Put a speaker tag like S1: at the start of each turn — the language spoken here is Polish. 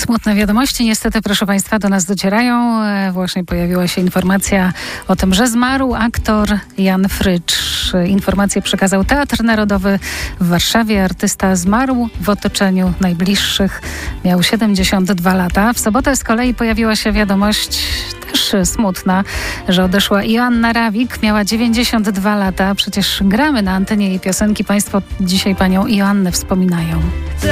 S1: Smutne wiadomości niestety, proszę Państwa, do nas docierają. Właśnie pojawiła się informacja o tym, że zmarł aktor Jan Frycz. Informację przekazał Teatr Narodowy w Warszawie. Artysta zmarł w otoczeniu najbliższych. Miał 72 lata. W sobotę z kolei pojawiła się wiadomość też smutna, że odeszła Joanna Rawik. Miała 92 lata. Przecież gramy na antenie jej piosenki. Państwo dzisiaj panią Joannę wspominają.